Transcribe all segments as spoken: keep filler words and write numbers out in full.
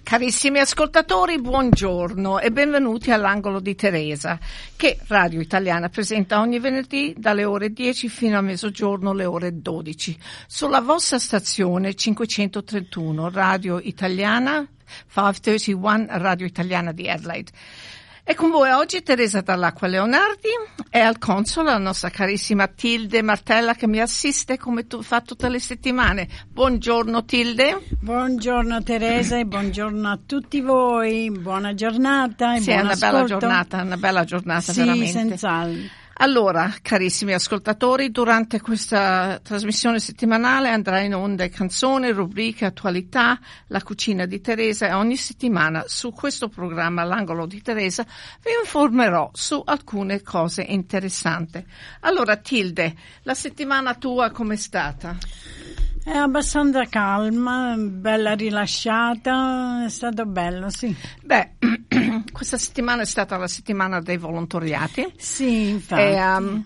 Carissimi ascoltatori, buongiorno e benvenuti all'Angolo di Teresa, che Radio Italiana presenta ogni venerdì dalle ore dieci fino a mezzogiorno, le ore dodici, sulla vostra stazione cinquecentotrentuno Radio Italiana, cinquecentotrentuno Radio Italiana di Adelaide. E con voi oggi Teresa Dall'Acqua Leonardi e al console la nostra carissima Tilde Martella che mi assiste come tu fa tutte le settimane. Buongiorno Tilde. Buongiorno Teresa e buongiorno a tutti voi. Buona giornata e sì, buon è una ascolto. bella giornata, una bella giornata sì, veramente. Senz'altro. Allora, carissimi ascoltatori, durante questa trasmissione settimanale andrà in onda canzoni, rubriche, attualità, la cucina di Teresa e ogni settimana su questo programma, l'Angolo di Teresa, vi informerò su alcune cose interessanti. Allora, Tilde, la settimana tua com'è stata? È abbastanza calma, bella rilasciata, è stato bello, sì. Beh, questa settimana è stata la settimana dei volontariati. Sì, infatti. E, um,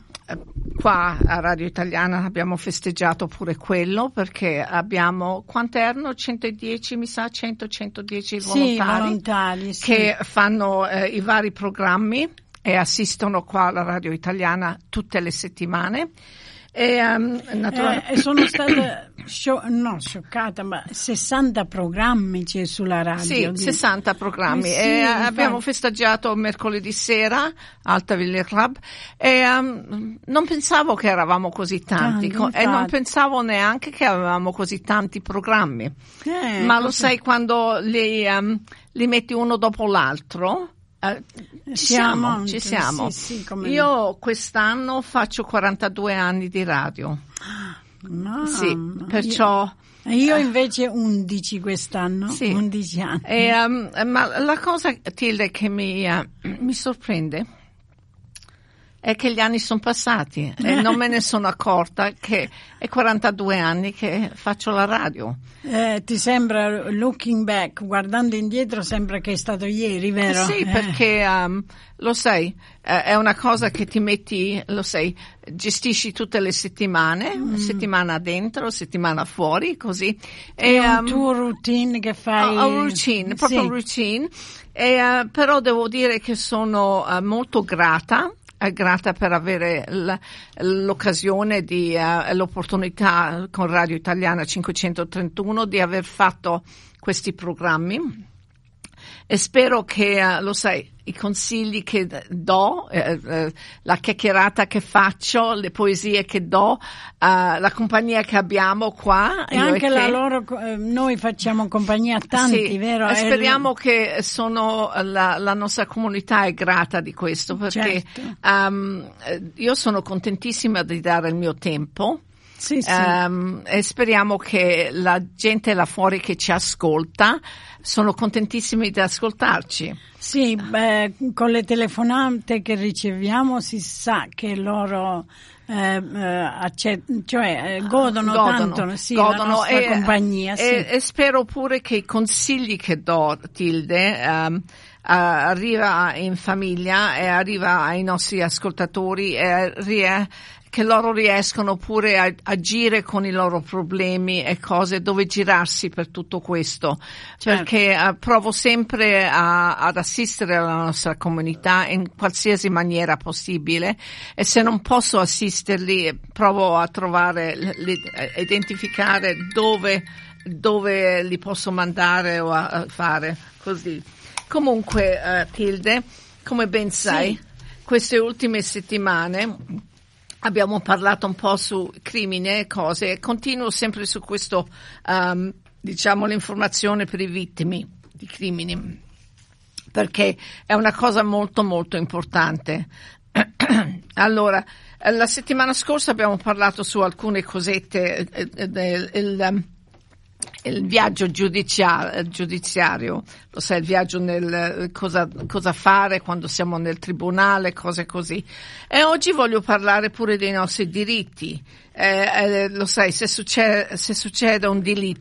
qua a Radio Italiana abbiamo festeggiato pure quello perché abbiamo, quante erano? centodieci, mi sa, cento centodieci volontari, sì, volontari sì. Che fanno eh, i vari programmi e assistono qua alla Radio Italiana tutte le settimane. E, um, naturalmente... eh, sono stata scio- no, scioccata, ma sessanta programmi c'è sulla radio. Sì, di... sessanta programmi. Eh sì, e, infatti... abbiamo festeggiato mercoledì sera Altaville Club e um, non pensavo che eravamo così tanti, tanti e non pensavo neanche che avevamo così tanti programmi. Eh, ma lo così... sai quando li, um, li metti uno dopo l'altro? Uh, ci siamo, ci siamo. Sì, sì, come... Io quest'anno faccio quarantadue anni di radio. Mamma. Sì, perciò... Io invece undici quest'anno, sì. undici anni. E, um, ma la cosa, Tilde, che mi, uh, mi sorprende è che gli anni sono passati e non me ne sono accorta che è quarantadue anni che faccio la radio. Eh, ti sembra, looking back, guardando indietro, sembra che è stato ieri, vero? Sì, eh. perché um, lo sai, eh, è una cosa che ti metti, lo sai, gestisci tutte le settimane, mm. settimana dentro, settimana fuori, così. È e, un um, tuo routine che fai? Un routine, proprio sì. un routine. E, uh, però devo dire che sono uh, molto grata. grata per avere l- l'occasione di uh, l'opportunità con Radio Italiana cinquecentotrentuno di aver fatto questi programmi e spero che uh, lo sai, i consigli che do, eh, eh, la chiacchierata che faccio, le poesie che do, uh, la compagnia che abbiamo qua e anche e la che, loro, eh, noi facciamo compagnia a tanti, sì, vero? E speriamo il... che sono la, la nostra comunità è grata di questo perché certo. um, io sono contentissima di dare il mio tempo. Sì, sì. Um, e speriamo che la gente là fuori che ci ascolta sono contentissimi di ascoltarci. Sì, beh, con le telefonate che riceviamo si sa che loro eh, eh, accett- cioè, eh, godono, godono tanto sì, godono la nostra e, compagnia. Sì. E, e spero pure che i consigli che do, Tilde, um, uh, arriva in famiglia e arriva ai nostri ascoltatori e rie- che loro riescono pure a agire con i loro problemi e cose dove girarsi per tutto questo, certo. Perché uh, provo sempre a, ad assistere alla nostra comunità in qualsiasi maniera possibile e se non posso assisterli provo a trovare, li, a identificare dove, dove li posso mandare o a, a fare così. Comunque uh, Tilde, come ben sai, sì. Queste ultime settimane abbiamo parlato un po' su crimine e cose e continuo sempre su questo, um, diciamo, l'informazione per i vittimi di crimini, perché è una cosa molto molto importante. Allora, la settimana scorsa abbiamo parlato su alcune cosette eh, del il, il viaggio giudizia- giudiziario, lo sai, il viaggio nel cosa, cosa fare quando siamo nel tribunale, cose così. E oggi voglio parlare pure dei nostri diritti. Eh, eh, lo sai, se succede, se succede un, dili-